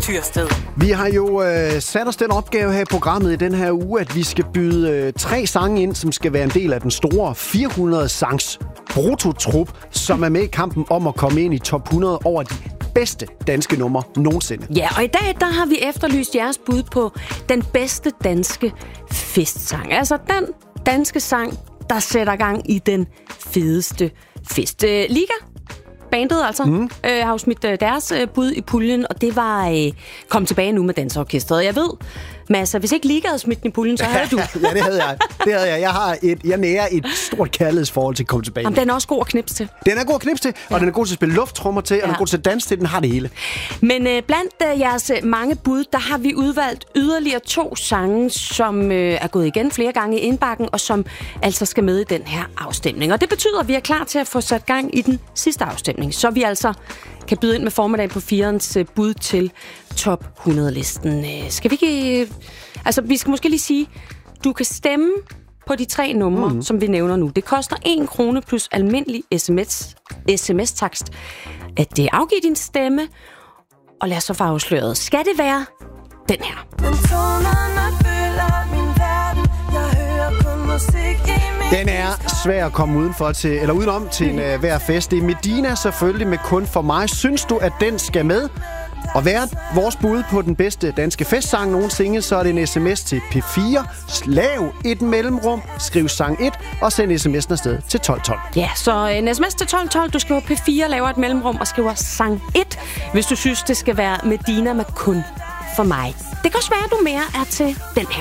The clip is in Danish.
Tyrsted. Vi har jo sat os den opgave her i programmet i den her uge, at vi skal byde 3 sange ind, som skal være en del af den store 400-sangs brutotrup, som er med i kampen om at komme ind i top 100 over de bedste danske numre nogensinde. Ja, og i dag der har vi efterlyst jeres bud på den bedste danske festsang. Altså den danske sang, der sætter gang i den fedeste fest. Liga, bandet altså, har jo smidt deres bud i puljen, og det var kom tilbage nu med danseorkestret. Jeg ved, Mads, hvis ikke Liga havde smidt den i puljen, så havde du. Ja, det havde jeg. Jeg nærer et stort kærlighedsforhold til at komme tilbage. Jamen, den er også god at knipse til. Den er god at knipse til, og den er god til at spille lufttrummer til, og den er god til at danse til. Den har det hele. Men blandt jeres mange bud, der har vi udvalgt yderligere 2 sange, som er gået igen flere gange i indbakken, og som altså skal med i den her afstemning. Og det betyder, at vi er klar til at få sat gang i den sidste afstemning, så vi altså kan byde ind med formiddag på 4'erens bud til top 100-listen. Skal vi ikke... Altså, vi skal måske lige sige, du kan stemme på de 3 numre, som vi nævner nu. Det koster 1 krone plus almindelig sms-takst at afgive din stemme. Og lad os så få afsløret. Skal det være den her? Den er svær at komme udenom til en hver fest. Det er Medina selvfølgelig med Kun for mig. Synes du, at den skal med? Og være vores bud på den bedste danske festsang nogensinde, så er det en sms til P4. Lav et mellemrum, skriv sang 1 og send sms'en afsted til 1212. Ja, så en sms til 1212. Du skriver P4, laver et mellemrum og skriver sang 1, hvis du synes, det skal være Medina med Kun for mig. Det kan også være, at du mere er til den her.